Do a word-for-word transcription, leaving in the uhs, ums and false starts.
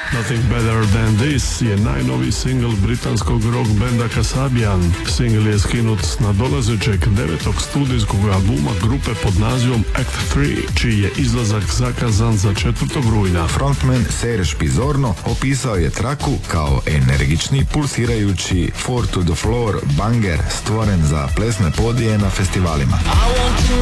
Nothing Better Than This je najnoviji singl britanskog rock benda Kasabian. Singl je skinut s nadolazećeg devetog studijskog albuma grupe pod nazivom Act tri, čiji je izlazak zakazan za četvrtog rujna. Frontman Serge Pizorno opisao je traku kao energični, pulsirajući four to the floor banger stvoren za plesne podije na festivalima.